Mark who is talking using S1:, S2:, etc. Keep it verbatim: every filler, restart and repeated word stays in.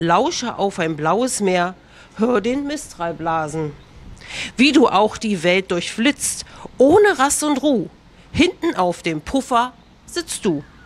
S1: Lausche auf ein blaues Meer, hör den Mistral blasen. Wie du auch die Welt durchflitzt, ohne Rast und Ruh, hinten auf dem Puffer sitzt du.